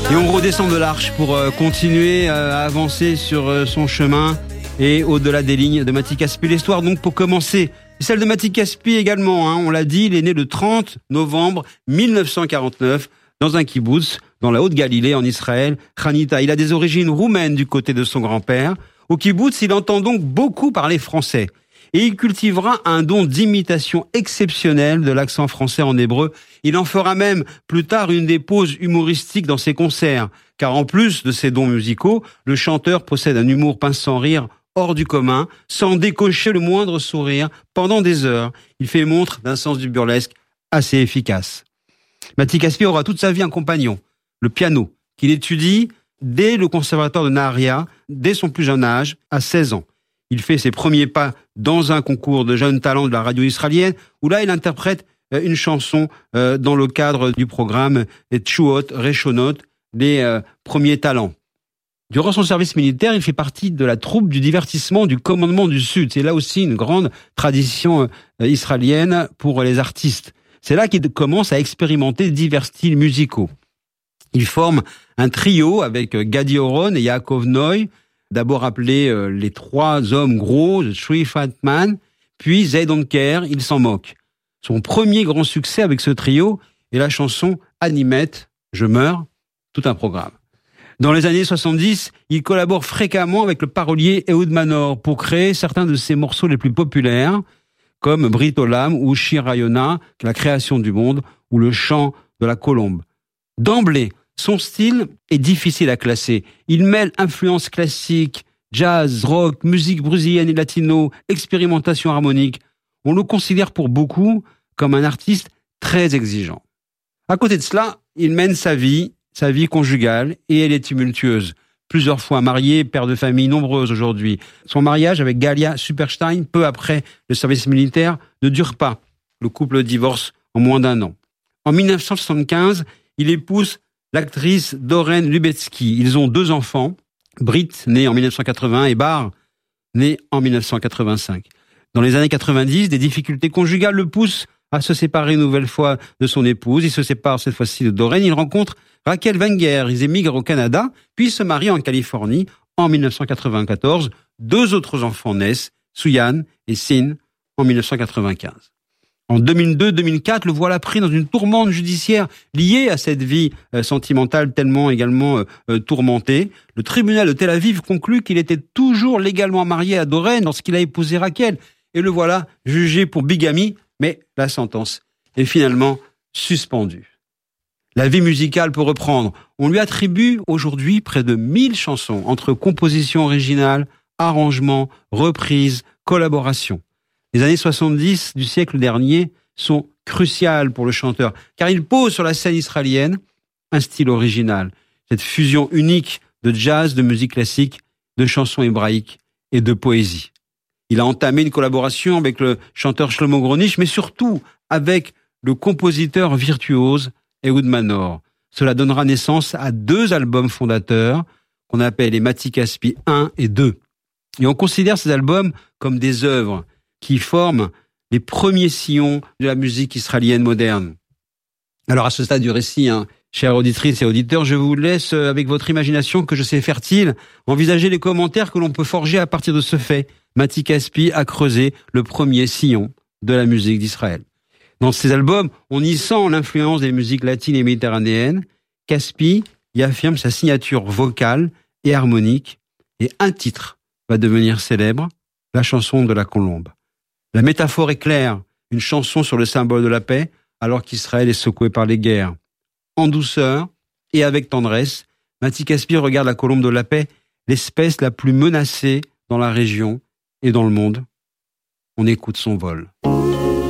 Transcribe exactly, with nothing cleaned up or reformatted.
Et on redescend de l'Arche pour euh, continuer euh, à avancer sur euh, son chemin et au-delà des lignes de Matti Caspi. L'histoire donc pour commencer, celle de Matti Caspi également, hein, on l'a dit, il est né le trente novembre mille neuf cent quarante-neuf dans un kibboutz dans la Haute-Galilée en Israël, Hanita. Il a des origines roumaines du côté de son grand-père. Au kibboutz, il entend donc beaucoup parler français. Et il cultivera un don d'imitation exceptionnel de l'accent français en hébreu. Il en fera même plus tard une des pauses humoristiques dans ses concerts. Car en plus de ses dons musicaux, le chanteur possède un humour pince sans rire hors du commun, sans décocher le moindre sourire pendant des heures. Il fait montre d'un sens du burlesque assez efficace. Matti Caspi aura toute sa vie un compagnon, le piano, qu'il étudie dès le conservatoire de Nahariya, dès son plus jeune âge, à seize ans. Il fait ses premiers pas dans un concours de jeunes talents de la radio israélienne, où là, il interprète une chanson dans le cadre du programme Tchouot, Reshonot, les euh, premiers talents. Durant son service militaire, il fait partie de la troupe du divertissement du commandement du Sud. C'est là aussi une grande tradition euh, israélienne pour les artistes. C'est là qu'il commence à expérimenter divers styles musicaux. Il forme un trio avec Gadi Oron et Yaakov Noy, d'abord appelés euh, les trois hommes gros, The Three Fat Men, puis They Don't Care, Ils s'en moquent. Son premier grand succès avec ce trio est la chanson Animette, Je meurs, tout un programme. Dans les années soixante-dix, il collabore fréquemment avec le parolier Ehud Manor pour créer certains de ses morceaux les plus populaires, comme Brit Olam ou Shir Hayona, la création du monde, ou le chant de la colombe. D'emblée, son style est difficile à classer. Il mêle influences classiques, jazz, rock, musique brésilienne et latino, expérimentation harmonique. On le considère pour beaucoup comme un artiste très exigeant. À côté de cela, il mène sa vie, sa vie conjugale, et elle est tumultueuse. Plusieurs fois marié, père de famille nombreuse aujourd'hui. Son mariage avec Galia Superstein, peu après le service militaire, ne dure pas. Le couple divorce en moins d'un an. En mille neuf cent soixante-quinze, il épouse l'actrice Doren Lubetsky. Ils ont deux enfants, Brit, née en mille neuf cent quatre-vingts, et Bar, né en mille neuf cent quatre-vingt-cinq. Dans les années quatre-vingt-dix, des difficultés conjugales le poussent à se séparer une nouvelle fois de son épouse. Il se sépare cette fois-ci de Doren. Il rencontre Raquel Wenger. Ils émigrent au Canada, puis se marient en Californie en mille neuf cent quatre-vingt-quatorze. Deux autres enfants naissent, Suyan et Sin, en mille neuf cent quatre-vingt-quinze. En deux mille deux deux mille quatre, le voilà pris dans une tourmente judiciaire liée à cette vie euh, sentimentale tellement également euh, euh, tourmentée. Le tribunal de Tel Aviv conclut qu'il était toujours légalement marié à Doren lorsqu'il a épousé Raquel. Et le voilà jugé pour bigamie, mais la sentence est finalement suspendue. La vie musicale peut reprendre. On lui attribue aujourd'hui près de mille chansons, entre compositions originales, arrangements, reprises, collaborations. Les années soixante-dix du siècle dernier sont cruciales pour le chanteur, car il pose sur la scène israélienne un style original, cette fusion unique de jazz, de musique classique, de chansons hébraïques et de poésie. Il a entamé une collaboration avec le chanteur Shlomo Gronich, mais surtout avec le compositeur virtuose Ehud Manor. Cela donnera naissance à deux albums fondateurs qu'on appelle les Matti Caspi un et deux. Et on considère ces albums comme des œuvres qui forment les premiers sillons de la musique israélienne moderne. Alors à ce stade du récit, hein, chères auditrices et auditeurs, je vous laisse avec votre imagination que je sais fertile envisager les commentaires que l'on peut forger à partir de ce fait. Matti Caspi a creusé le premier sillon de la musique d'Israël. Dans ces albums, on y sent l'influence des musiques latines et méditerranéennes. Caspi y affirme sa signature vocale et harmonique, et un titre va devenir célèbre, la chanson de la colombe. La métaphore est claire, une chanson sur le symbole de la paix, alors qu'Israël est secoué par les guerres. En douceur et avec tendresse, Matti Caspi regarde la colombe de la paix, l'espèce la plus menacée dans la région et dans le monde. On écoute son vol.